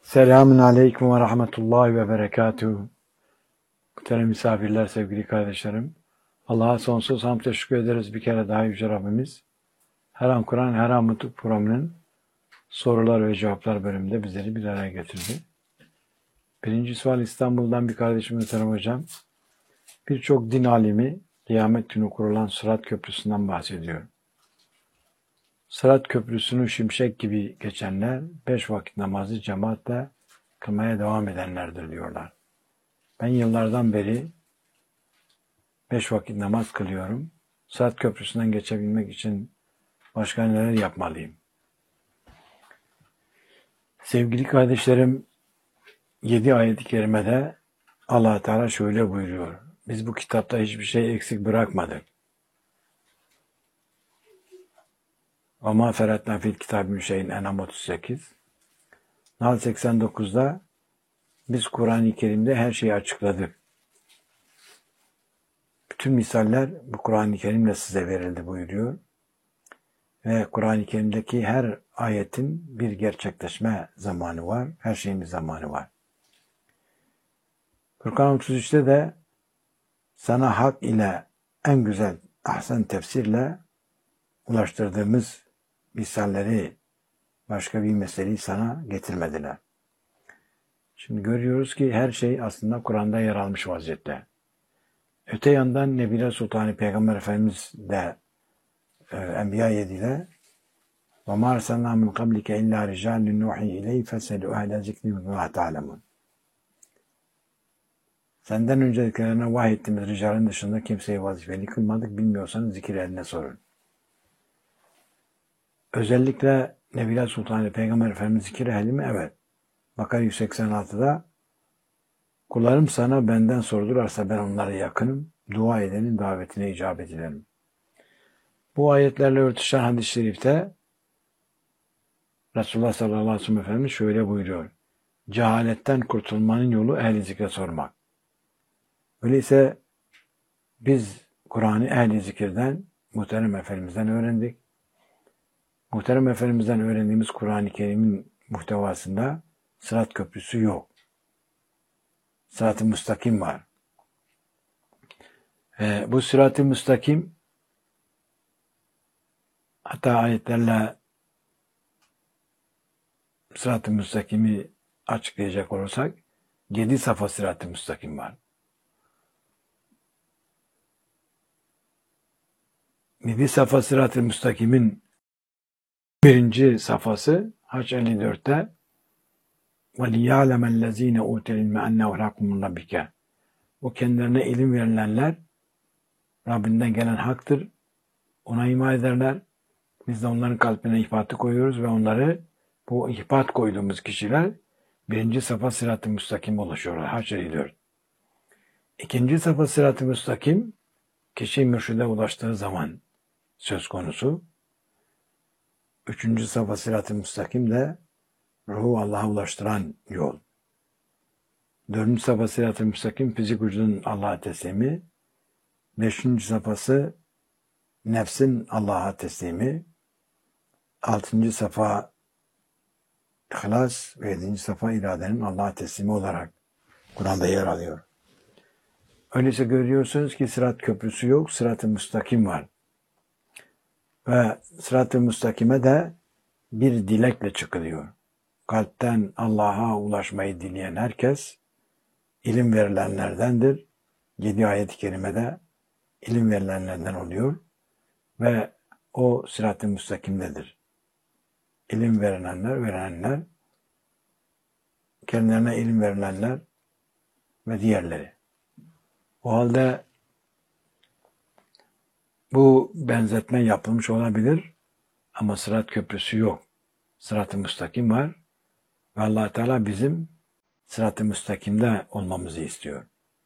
Selamun Aleyküm ve Rahmetullahi ve Berekatuhu. Muhterem misafirler, sevgili kardeşlerim. Allah'a sonsuz hamd teşekkür ederiz bir kere daha Yüce Rabbimiz. Her an Kur'an, her an Mutlu programının sorular ve cevaplar bölümünde bizleri bir araya getirdi. Birinci sual İstanbul'dan bir kardeşim muhterem hocam. Birçok din alimi kıyamet günü kurulan Sırat Köprüsü'nden bahsediyor. Sırat Köprüsü'nü şimşek gibi geçenler 5 vakit namazı cemaatle kılmaya devam edenlerdir diyorlar. Ben yıllardan beri 5 vakit namaz kılıyorum. Sırat Köprüsü'nden geçebilmek için başka neler yapmalıyım? Sevgili kardeşlerim, 7 ayet-i kerimede Allah Teala şöyle buyuruyor. Biz bu kitapta hiçbir şey eksik bırakmadık. وَمَا فَرَتْنَا فِي الْكِتَابِ مِنْ شَيْءٍ En'am 38. Nahl 89'da biz Kur'an-ı Kerim'de her şeyi açıkladık. Bütün misaller bu Kur'an-ı Kerim'le size verildi buyuruyor. Ve Kur'an-ı Kerim'deki her ayetin bir gerçekleşme zamanı var. Her şeyin bir zamanı var. Furkan 33'te de sana hak ile en güzel ahsen tefsirle ulaştırdığımız misalleri, başka bir meseleyi sana getirmediler. Şimdi görüyoruz ki her şey aslında Kur'an'da yer almış vaziyette. Öte yandan Nebile Sultanı Peygamber Efendimiz de Enbiya 7'de وَمَا أَرْسَلْنَا مِنْ قَبْلِكَ اِلَّا رِجَالٌ نُوحِي اِلَيْهِ فَاسْأَلُوا اَهْلَ ذِكْرِ اِنْ كُنتُمْ لَا تَعْلَمُونَ. Senden öncekilerine vahyettiğimiz ricalin dışında kimseyi vazifeli kılmadık. Bilmiyorsanız zikir eline sorun. Özellikle Nebile Sultanı Peygamber Efendimiz zikir ehli mi? Evet. Bakara 186'da kullarım sana benden sordularsa ben onlara yakınım. Dua edenin davetine icabet ederim. Bu ayetlerle örtüşen hadis-i şerifte Resulullah sallallahu aleyhi ve sellem Efendimiz şöyle buyuruyor. Cehaletten kurtulmanın yolu ehli zikre sormak. Öyleyse biz Kur'an'ı ehli zikirden, Muhterem Efendimiz'den öğrendik. Muhterem Efendimiz'den öğrendiğimiz Kur'an-ı Kerim'in muhtevasında Sırat Köprüsü yok. Sırat-ı Müstakim var. Bu Sırat-ı Müstakim hatta ayetlerle Sırat-ı Müstakim'i açıklayacak olursak 7 safa Sırat-ı Müstakim var. 7 safa Sırat-ı Müstakim'in birinci safhası Haç 54'te وَلِيَعْلَمَ الَّذ۪ينَ اُوتَ الْاِلْمَ اَنَّهُ الْحَقُّ مِنْ رَبِّكَ. O kendilerine ilim verilenler Rabbinden gelen haktır. Ona iman ederler. Biz de onların kalbine ihbatı koyuyoruz ve onları bu ihbat koyduğumuz kişiler birinci safa Sırat-ı Müstakim'e ulaşıyorlar. Haç 54. İkinci safa Sırat-ı Müstakim kişi mürşide ulaştığı zaman söz konusu. Üçüncü safa Sırat-ı Müstakim de ruhu Allah'a ulaştıran yol. Dördüncü safa Sırat-ı Müstakim fizik vücudun Allah'a teslimi. Beşinci safhası nefsin Allah'a teslimi. Altıncı safa İhlas ve yedinci safa iradenin Allah'a teslimi olarak Kur'an'da yer alıyor. Öyleyse görüyorsunuz ki Sırat Köprüsü yok, Sırat-ı Müstakim var. Ve Sırat-ı Müstakim'e de bir dilekle çıkılıyor. Kalpten Allah'a ulaşmayı dileyen herkes ilim verilenlerdendir. 7 ayet-i kerimede ilim verilenlerden oluyor ve o Sırat-ı Müstakim'dedir. İlim verenler, kendilerine ilim verilenler ve diğerleri. O halde bu benzetme yapılmış olabilir ama Sırat Köprüsü yok. Sırat-ı Müstakim var ve Allah Teala bizim Sırat-ı Müstakim'de olmamızı istiyor.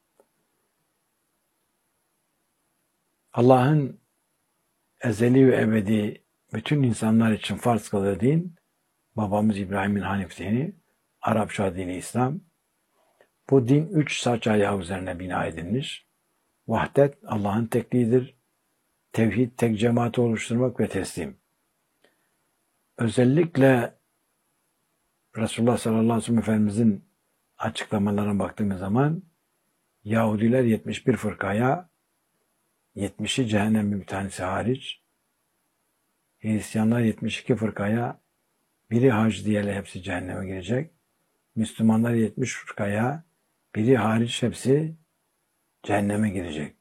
Allah'ın ezeli ve ebedi bütün insanlar için farz kıldığı din, babamız İbrahim'in Hanif dini, Arapça dini İslam. Bu din 3 saç ayağı üzerine bina edilmiş. Vahdet Allah'ın tekliğidir. Tevhid, tek cemaati oluşturmak ve teslim. Özellikle Resulullah sallallahu aleyhi ve sellem Efendimizin açıklamalarına baktığımız zaman Yahudiler 71 fırkaya, 70'i cehennem bir tanesi hariç, Hristiyanlar 72 fırkaya, biri hac diğerleri hepsi cehenneme girecek. Müslümanlar 70 fırkaya, biri hariç hepsi cehenneme girecek.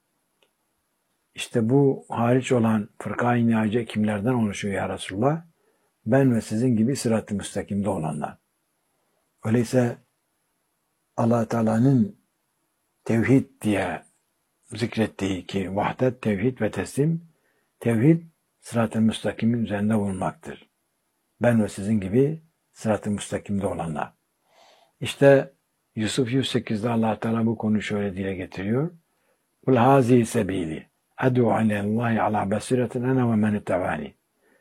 İşte bu hariç olan fırka-i nihace kimlerden oluşuyor ya Resulullah? Ben ve sizin gibi sırat-ı müstakimde olanlar. Öyleyse Allah Teala'nın tevhid diye zikrettiği ki vahdet, tevhid ve teslim, tevhid sırat-ı müstakimin üzerinde bulunmaktır. Ben ve sizin gibi sırat-ı müstakimde olanlar. İşte Yusuf 108'de Allah Teala bu konuyu şöyle dile getiriyor. Kul hazihi sebili ed'u alallahi ala basiretin ene ve men ittabani.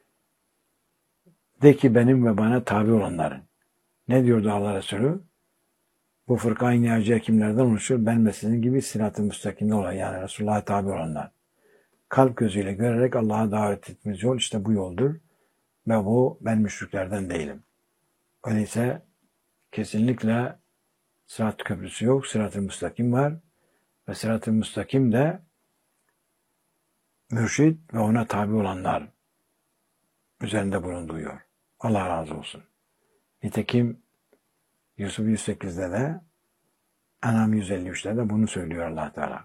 De ki benim ve bana tabi olanların. Ne diyordu Allah Resulü? Bu fırka-i nihaciye kimlerden oluşur? Ben ve sizin gibi sırat-ı müstakimde olan, yani Resulullah'a tabi olanlar. Kalp gözüyle görerek Allah'a davet ettiğimiz yol işte bu yoldur. Ve bu ben müşriklerden değilim. Öyleyse kesinlikle sırat köprüsü yok. Sırat-ı müstakim var. Ve sırat-ı müstakim de mürşid ve ona tabi olanlar üzerinde bulunduruyor. Allah razı olsun. Nitekim Yusuf 108'de de En'am 153'te de bunu söylüyor Allah Teala.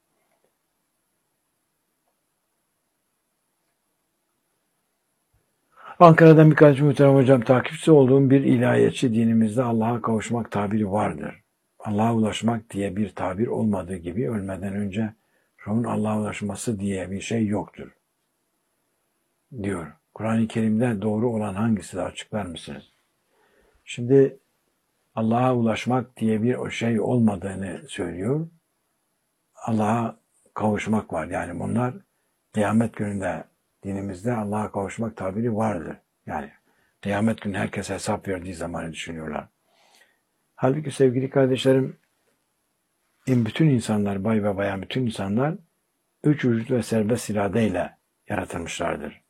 Ankara'dan birkaç muhterem hocam, takipçisi olduğum bir ilahiyatçı dinimizde Allah'a kavuşmak tabiri vardır. Allah'a ulaşmak diye bir tabir olmadığı gibi ölmeden önce ruhun Allah'a ulaşması diye bir şey yoktur, diyor. Kur'an-ı Kerim'de doğru olan hangisi de açıklar mısınız? Şimdi Allah'a ulaşmak diye bir şey olmadığını söylüyor. Allah'a kavuşmak var. Yani bunlar kıyamet gününde dinimizde Allah'a kavuşmak tabiri vardır. Yani kıyamet günü herkes hesap verdiği zamanı düşünüyorlar. Halbuki sevgili kardeşlerim, bütün insanlar, bay ve bayan bütün insanlar üç vücut ve serbest iradeyle yaratılmışlardır.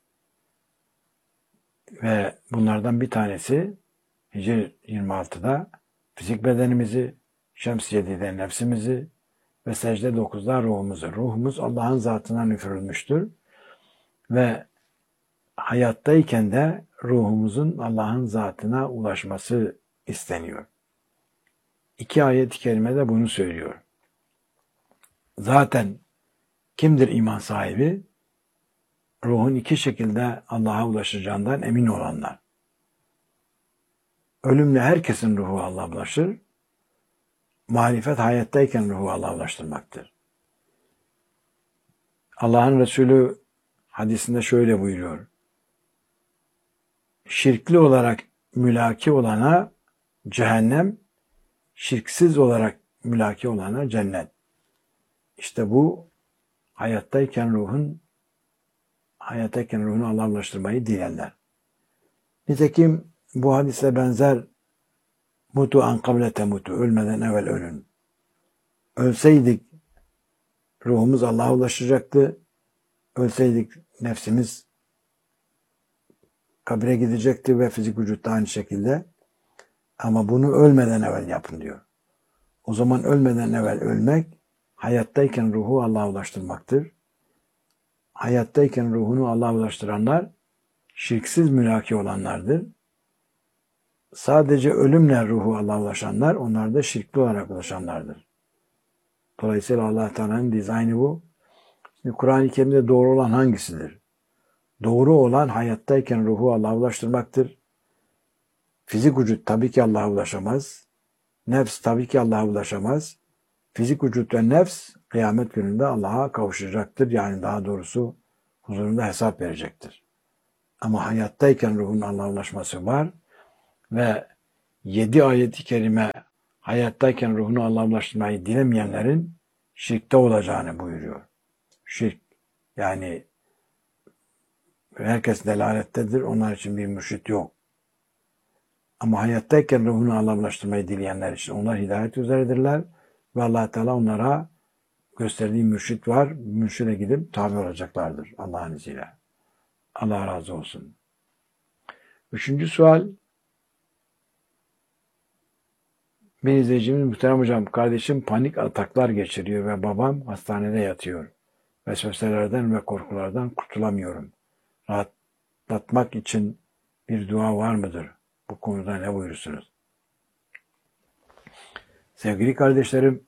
Ve bunlardan bir tanesi Hicr 26'da fizik bedenimizi, Şems 7'de nefsimizi ve secde 9'da ruhumuzu. Ruhumuz Allah'ın zatından üfürülmüştür. Ve hayattayken de ruhumuzun Allah'ın zatına ulaşması isteniyor. 2 ayet-i kerimede bunu söylüyor. Zaten kimdir iman sahibi? Ruhun 2 şekilde Allah'a ulaşacağından emin olanlar. Ölümle herkesin ruhu Allah'a ulaşır. Marifet hayattayken ruhu Allah'a ulaştırmaktır. Allah'ın Resulü hadisinde şöyle buyuruyor. Şirkli olarak mülaki olana cehennem, şirksiz olarak mülaki olana cennet. İşte bu hayattayken ruhunu Allah'a ulaştırmayı diyenler. Nitekim bu hadise benzer mutu an kable temutu, ölmeden evvel ölün. Ölseydik ruhumuz Allah'a ulaşacaktı. Ölseydik nefsimiz kabire gidecekti ve fizik vücutta aynı şekilde. Ama bunu ölmeden evvel yapın diyor. O zaman ölmeden evvel ölmek, hayattayken ruhu Allah'a ulaştırmaktır. Hayattayken ruhunu Allah'a ulaştıranlar şirksiz mülaki olanlardır. Sadece ölümle ruhu Allah'a ulaşanlar, onlar da şirkli olarak ulaşanlardır. Dolayısıyla Allah Teala'nın dizaynı bu. Şimdi Kur'an-ı Kerim'de doğru olan hangisidir? Doğru olan hayattayken ruhu Allah'a ulaştırmaktır. Fizik vücut tabii ki Allah'a ulaşamaz. Nefs tabii ki Allah'a ulaşamaz. Fizik vücut ve nefs kıyamet gününde Allah'a kavuşacaktır. Yani daha doğrusu huzurunda hesap verecektir. Ama hayattayken ruhun Allah'a ulaşması var ve 7 ayet-i kerime hayattayken ruhunu Allah'a ulaştırmayı dilemeyenlerin şirkte olacağını buyuruyor. Şirk, yani herkes delalettedir, onlar için bir mürşit yok. Ama hayattayken ruhunu Allah'a ulaştırmayı dileyenler için onlar hidayet üzeredirler ve Allah Teala onlara gösterdiği mürşit var. Mürşide gidip tabi olacaklardır Allah'ın izniyle. Allah razı olsun. 3. sual. Bir izleyicimiz muhterem hocam, kardeşim panik ataklar geçiriyor ve babam hastanede yatıyor. Vesveselerden ve korkulardan kurtulamıyorum. Rahatlatmak için bir dua var mıdır? Bu konuda ne buyurursunuz? Sevgili kardeşlerim,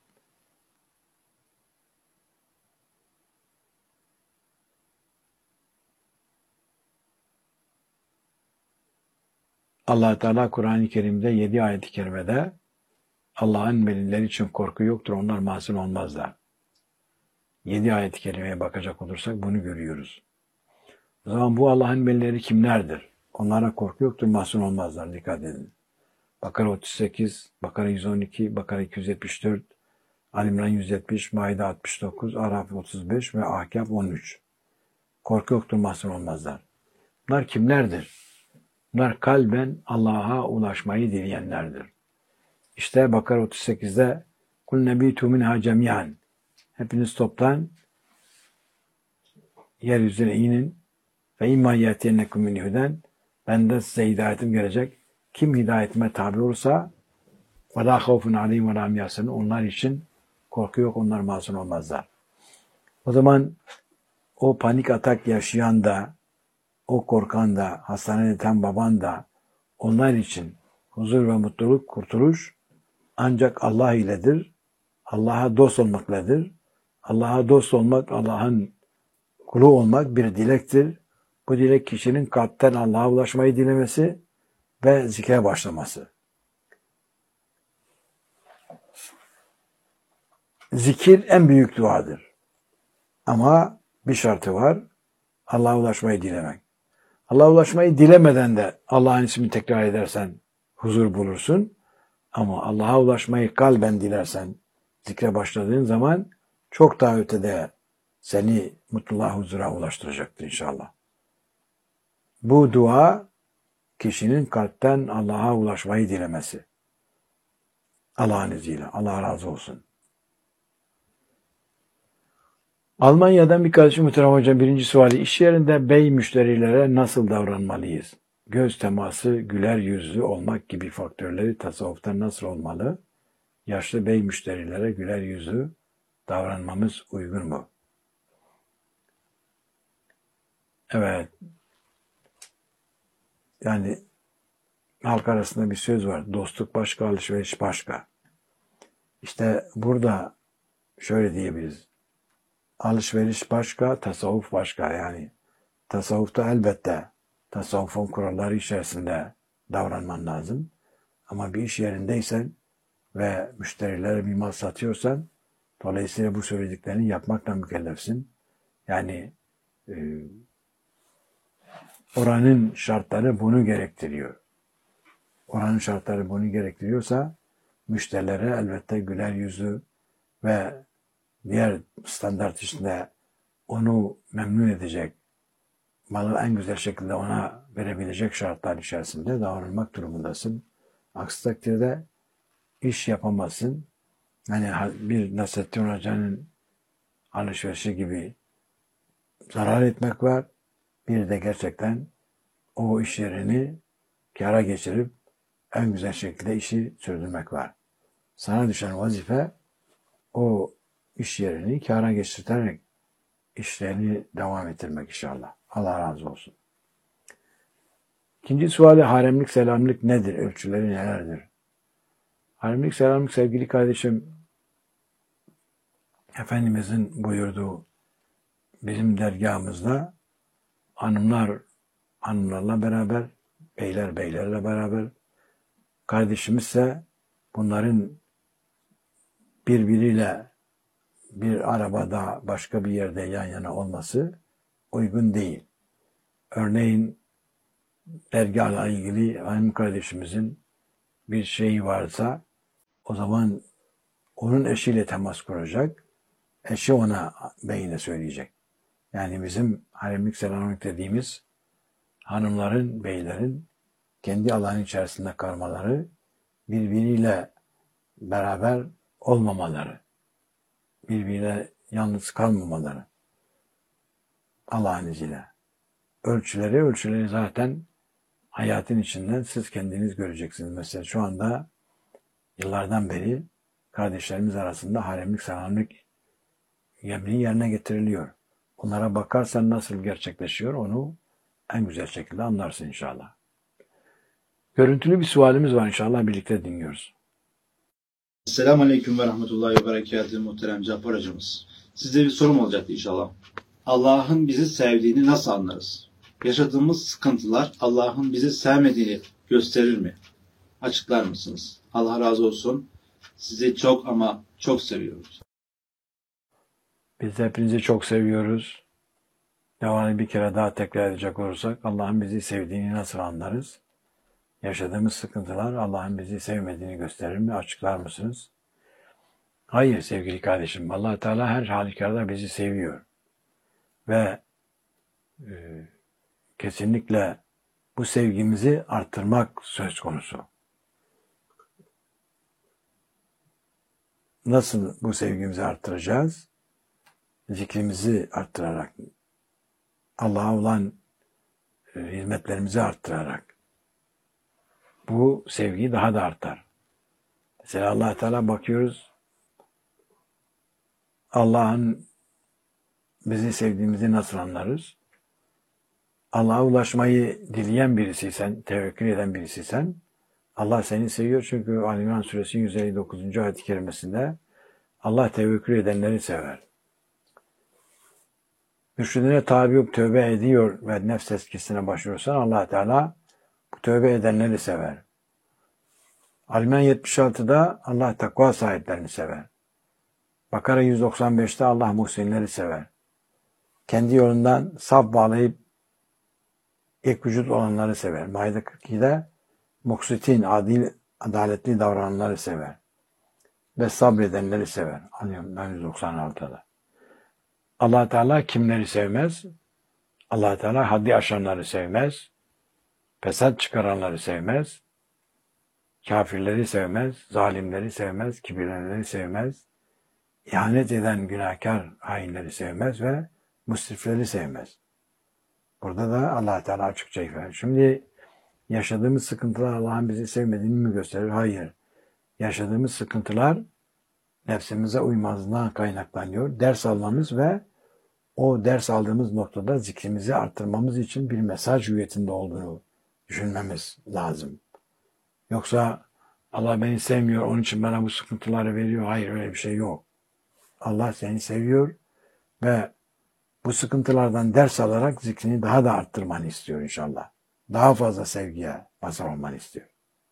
Allah Teala Kur'an-ı Kerim'de 7 ayet-i kerimede Allah'ın velileri için korku yoktur, onlar mahzun olmazlar. 7 ayet-i kerimeye bakacak olursak bunu görüyoruz. O zaman bu Allah'ın velileri kimlerdir? Onlara korku yoktur, mahzun olmazlar. Dikkat edin. Bakara 38, Bakara 112, Bakara 274, Ali İmran 170, Maide 69, Araf 35 ve Ahkâf 13. Korku yoktur, mahzun olmazlar. Bunlar kimlerdir? Bunlar kalben Allah'a ulaşmayı dileyenlerdir. İşte Bakara 38'de kul nebitu minha cemiyan. Hepiniz toptan yeryüzüne inin ve imma yetiyennekum min huden. Benden size hidayetim gelecek. Kim hidayetime tabi olursa ve la havfun aleyhim ve la hum yahzanun. Onlar için korku yok, onlar masum olmazlar. O zaman o panik atak yaşayan da, o korkan da, hastanede yatan baban da onlar için huzur ve mutluluk, kurtuluş ancak Allah iledir. Allah'a dost olmakladır. Allah'a dost olmak, Allah'ın kulu olmak bir dilektir. Bu dilek kişinin kalpten Allah'a ulaşmayı dilemesi ve zikre başlaması. Zikir en büyük duadır. Ama bir şartı var. Allah'a ulaşmayı dilemek. Allah'a ulaşmayı dilemeden de Allah'ın ismini tekrar edersen huzur bulursun. Ama Allah'a ulaşmayı kalben dilersen, zikre başladığın zaman çok daha ötede seni mutluluğa, huzura ulaştıracaktır inşallah. Bu dua kişinin kalpten Allah'a ulaşmayı dilemesi. Allah'ın izniyle. Allah razı olsun. Almanya'dan bir kardeşim muhterem hocam, birinci suali, iş yerinde bey müşterilere nasıl davranmalıyız? Göz teması, güler yüzlü olmak gibi faktörleri tasavvufta nasıl olmalı? Yaşlı bey müşterilere güler yüzlü davranmamız uygun mu? Evet. Yani halk arasında bir söz var. Dostluk başka, alışveriş başka. İşte burada şöyle diyebiliriz. Alışveriş başka, tasavvuf başka. Yani tasavvufta elbette tasavvufun kuralları içerisinde davranman lazım. Ama bir iş yerindeysen ve müşterilere bir mal satıyorsan dolayısıyla bu söylediklerini yapmakla mükellefsin. Yani oranın şartları bunu gerektiriyor. Oranın şartları bunu gerektiriyorsa müşterilere elbette güler yüzlü ve diğer standart içinde onu memnun edecek, malı en güzel şekilde ona verebilecek şartlar içerisinde davranmak durumundasın. Aksi takdirde iş yapamazsın. Yani bir Nasrettin Hoca'nın alışverişi gibi zarar etmek var. Bir de gerçekten o iş yerini kâra geçirip en güzel şekilde işi sürdürmek var. Sana düşen vazife o iş yerini kâra geçirterek işlerini devam ettirmek inşallah. Allah razı olsun. İkinci suali, haremlik selamlık nedir? Ölçüleri nelerdir? Haremlik selamlık sevgili kardeşim, Efendimizin buyurduğu bizim dergahımızda hanımlar hanımlarla beraber, beyler beylerle beraber, kardeşimizse bunların birbiriyle bir arabada başka bir yerde yan yana olması uygun değil. Örneğin dergahla ilgili hanım kardeşimizin bir şeyi varsa o zaman onun eşiyle temas kuracak. Eşi ona beyine söyleyecek. Yani bizim haremlik selamlık dediğimiz hanımların, beylerin kendi alanı içerisinde kalmaları, birbiriyle beraber olmamaları, birbiriyle yalnız kalmamaları. Allah'ın izniyle. Ölçüleri zaten hayatın içinden siz kendiniz göreceksiniz. Mesela şu anda yıllardan beri kardeşlerimiz arasında haremlik selamlık yemeği yerine getiriliyor. Onlara bakarsan nasıl gerçekleşiyor onu en güzel şekilde anlarsın inşallah. Görüntülü bir sualimiz var inşallah birlikte dinliyoruz. Selamun Aleyküm ve Rahmetullahi ve Berekatuhu muhterem Cappar hocamız. Size bir sorum olacaktı inşallah. Allah'ın bizi sevdiğini nasıl anlarız? Yaşadığımız sıkıntılar Allah'ın bizi sevmediğini gösterir mi? Açıklar mısınız? Allah razı olsun. Sizi çok ama çok seviyoruz. Biz hepinizi çok seviyoruz. Devamlı bir kere daha tekrar edecek olursak Allah'ın bizi sevdiğini nasıl anlarız? Yaşadığımız sıkıntılar Allah'ın bizi sevmediğini gösterir mi? Açıklar mısınız? Hayır sevgili kardeşim. Allah Teala her halükarda bizi seviyor. Ve kesinlikle bu sevgimizi arttırmak söz konusu. Nasıl bu sevgimizi arttıracağız? Zikrimizi arttırarak, Allah'a olan hizmetlerimizi arttırarak. Bu sevgi daha da artar. Mesela Allah Teala bakıyoruz, Allah'ın bizi sevdiğimizi nasıl anlarız? Allah'a ulaşmayı dileyen birisiysen, tevekkül eden birisiysen, Allah seni seviyor çünkü Ali İmran Suresi 159. ayet-i kerimesinde Allah tevekkül edenleri sever. Mürşidine tabi olup tövbe ediyor ve nefs eskisine başlıyorsan Allah Teala bu tövbe edenleri sever. Ali-İmran 76'da Allah takva sahiplerini sever. Bakara 195'te Allah muhsinleri sever. Kendi yolundan saf bağlayıp ek vücut olanları sever. Maide 42'de muksitin, adil, adaletli davrananları sever. Ve sabredenleri sever. Ali-İmran 196'da. Allah Teala kimleri sevmez? Allah Teala haddi aşanları sevmez. Fesat çıkaranları sevmez. Kafirleri sevmez. Zalimleri sevmez. Kibirlenleri sevmez. İhanet eden günahkar hainleri sevmez ve musrifleri sevmez. Burada da Allah Teala açıkça ifade. Şimdi yaşadığımız sıkıntılar Allah'ın bizi sevmediğini mi gösterir? Hayır. Yaşadığımız sıkıntılar nefsimize uymazlığından kaynaklanıyor. Ders almamız ve o ders aldığımız noktada zikrimizi arttırmamız için bir mesaj hüviyetinde olduğunu düşünmemiz lazım. Yoksa Allah beni sevmiyor, onun için bana bu sıkıntıları veriyor. Hayır, öyle bir şey yok. Allah seni seviyor ve bu sıkıntılardan ders alarak zikrini daha da arttırmanı istiyor inşallah. Daha fazla sevgiye mazhar olmanı istiyor.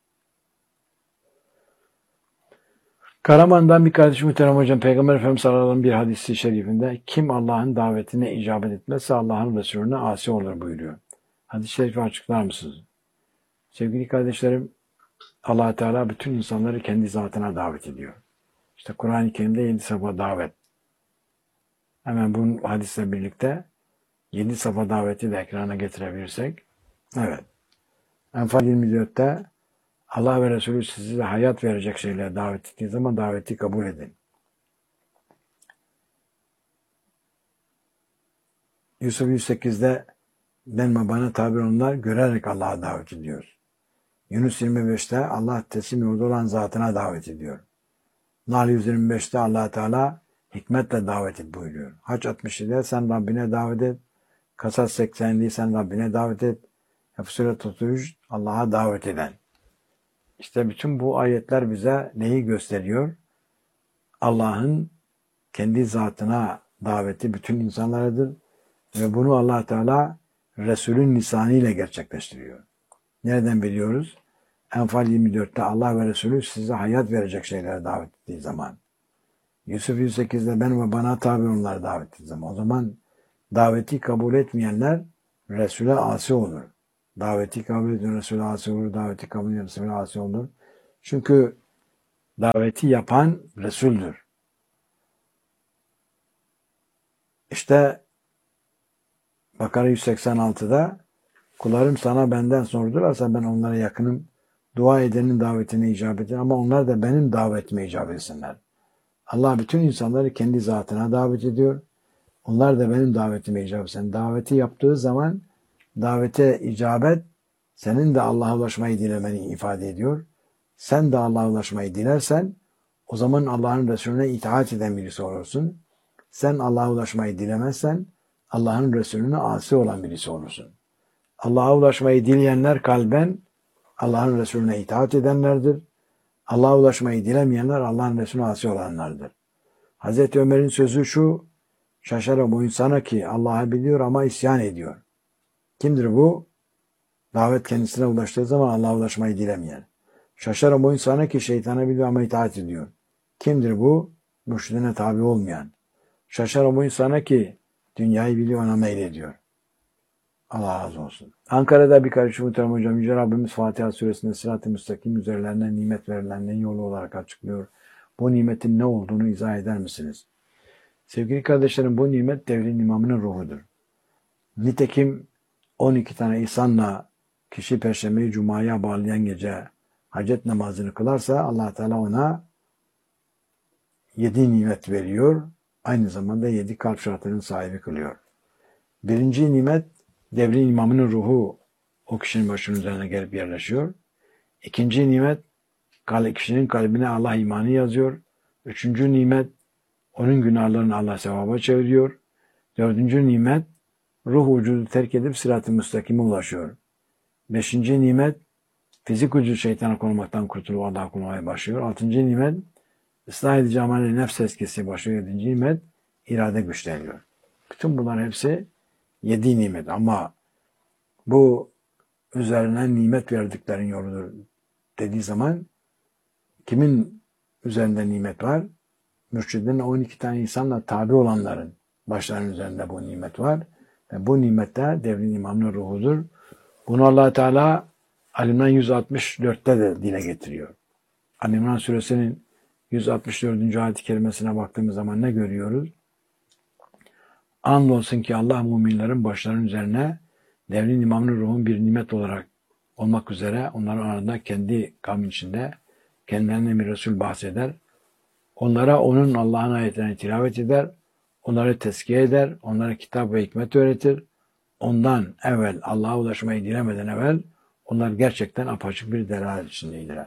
Karaman'dan bir kardeşim muhterem hocam, Peygamber Efendimiz sallallahu aleyhi ve sellem bir hadisi şerifinde kim Allah'ın davetine icabet etmezse Allah'ın Resulüne asi olur buyuruyor. Hadis-i şerifi açıklar mısınız? Sevgili kardeşlerim, Allah Teala bütün insanları kendi zatına davet ediyor. İşte Kur'an-ı Kerim'de 7 safa davet. Hemen bu hadisle birlikte 7 safa daveti de ekrana getirebilirsek. Evet. Enfal 24'te Allah ve Resulü size hayat verecek şeylere davet ettiği zaman daveti kabul edin. Yusuf 108'de ben ve bana tabi olanlar görerek Allah'a davet ediyor. Yunus 25'te Allah teslim yolda olan zatına davet ediyor. Nahl 125'te Allah Teala hikmetle davet et buyuruyor. Hac 67'de sen Rabbine davet et. Kasas 80'de sen Rabbine davet et. Fussilet 33 Allah'a davet eden. İşte bütün bu ayetler bize neyi gösteriyor? Allah'ın kendi zatına daveti bütün insanlaradır ve bunu Allah Teala Resul'ün lisanıyla gerçekleştiriyor. Nereden biliyoruz? Enfal 24'te Allah ve Resulü size hayat verecek şeylere davet ettiği zaman. Yusuf 108'de ben ve bana tabi onları davet ettiği zaman. O zaman daveti kabul etmeyenler Resul'e asi olur. Daveti kabul eden Resul'e asi olur. Daveti kabul eden Resul'e asi olur. Çünkü daveti yapan Resul'dür. İşte Bakara 186'da kullarım sana benden sordularsa ben onlara yakınım. Dua edenin davetine icabet edin ama onlar da benim davetime icabet etsinler. Allah bütün insanları kendi zatına davet ediyor. Onlar da benim davetime icabet etsin. Daveti yaptığı zaman davete icabet senin de Allah'a ulaşmayı dilemeni ifade ediyor. sen de Allah'a ulaşmayı dilersen o zaman Allah'ın Resulüne itaat eden birisi olursun. Sen Allah'a ulaşmayı dilemezsen Allah'ın Resulüne asi olan birisi olursun. Allah'a ulaşmayı dileyenler kalben Allah'ın Resulüne itaat edenlerdir. Allah'a ulaşmayı dilemeyenler Allah'ın Resulüne asi olanlardır. Hazreti Ömer'in sözü şu: şaşarım o insana ki Allah'ı biliyor ama isyan ediyor. Kimdir bu? Davet kendisine ulaştığı zaman Allah'a ulaşmayı dilemeyen. Şaşarım o insana ki şeytanı biliyor ama itaat ediyor. Kimdir bu? Mürşidine tabi olmayan. Şaşarım o insana ki dünyayı biliyor ona meylediyor. Allah razı olsun. Ankara'da bir kardeşim muhterem hocam, Yüce Rabbimiz Fatiha suresinde sırat-ı müstakim üzerlerine nimet verilenlerin yolu olarak açıklıyor. Bu nimetin ne olduğunu izah eder misiniz? Sevgili kardeşlerim, bu nimet devrin imamının ruhudur. Nitekim 12 tane ihsanla kişi Perşembe'yi Cuma'ya bağlayan gece hacet namazını kılarsa Allah Teala ona 7 nimet veriyor. Aynı zamanda 7 kalp şartının sahibi kılıyor. Birinci nimet devrin imamının ruhu o kişinin başının üzerine gelip yerleşiyor. İkinci nimet kişinin kalbine Allah imanı yazıyor. Üçüncü nimet onun günahlarını Allah sevaba çeviriyor. Dördüncü nimet ruh vücudu terk edip sırat-ı müstakime ulaşıyor. Beşinci nimet fizik vücudu şeytana konmaktan kurtulup Allah'a kullanmaya başlıyor. Altıncı nimet ıslah edici amel nefs eskisi başlıyor. Yedinci nimet irade güçleniyor. Bütün bunların hepsi 7 nimet ama bu üzerine nimet verdiklerin yoludur dediği zaman kimin üzerinde nimet var? Mürşidin 12 tane insanla tabi olanların başlarının üzerinde bu nimet var. Ve bu nimetler devrin imamının ruhudur. Bunu Allah Teala Ali İmran 164'te de dile getiriyor. Ali İmran suresinin 164. ayet-i kerimesine baktığımız zaman ne görüyoruz? Andolsun ki Allah müminlerin başlarının üzerine devrin imamının ruhun bir nimet olarak olmak üzere onların arasında kendi kavmin içinde kendilerine bir Resul bahseder. Onlara onun Allah'ın ayetlerini tilavet eder. Onları tezkiye eder. Onlara kitap ve hikmet öğretir. Ondan evvel Allah'a ulaşmayı dilemeden evvel onlar gerçekten apaçık bir delalet içindeydiler.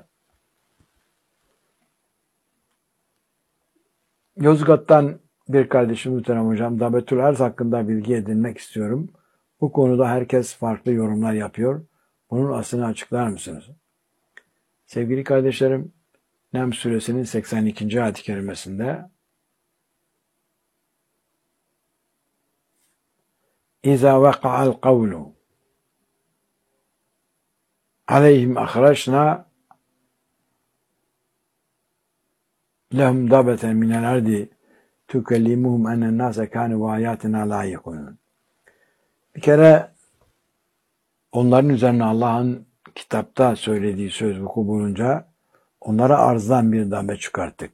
Yozgat'tan bir kardeşim muhterem hocam, Dabetül Arz hakkında bilgi edinmek istiyorum. Bu konuda herkes farklı yorumlar yapıyor. Bunun aslını açıklar mısınız? Sevgili kardeşlerim, Nem suresinin 82. ayet-i kerimesinde İza vaka'al kavlu aleyhim ahraçna lehum dabeten minel ardi tükellimuhum ennen nase kânu ve ayatina la yekunun. Bir kere onların üzerine Allah'ın kitapta söylediği söz vuku bulunca onlara arzdan bir darbe çıkarttık.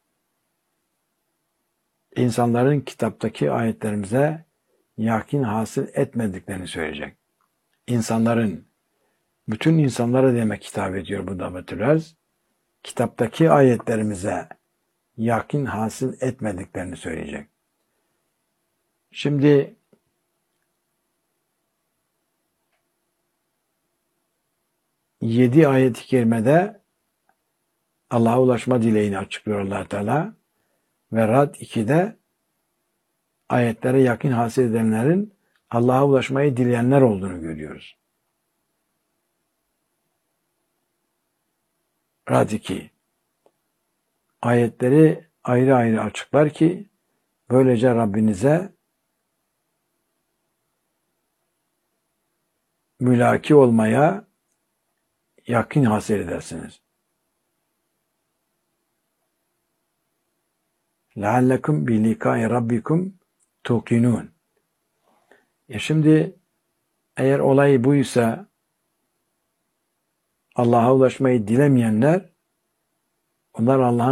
İnsanların kitaptaki ayetlerimize yakin hasıl etmediklerini söyleyecek. İnsanların, bütün insanlara demek hitap ediyor bu Dabetül Arz. Kitaptaki ayetlerimize yakin hasıl etmediklerini söyleyecek. Şimdi yedi ayet-i kerimede Allah'a ulaşma dileğini açıklıyor Allah Teala ve Rad 2'de ayetlere yakın hasıl edenlerin Allah'a ulaşmayı dileyenler olduğunu görüyoruz. Rad 2 ayetleri ayrı ayrı açıklar ki böylece Rabbinize mülaki olmaya yakın hasıl edersiniz. لَعَلَّكُمْ بِلِقَاءِ رَبِّكُمْ تُوقِنُونَ. Şimdi eğer olay buysa Allah'a ulaşmayı dilemeyenler onlar Allah'ın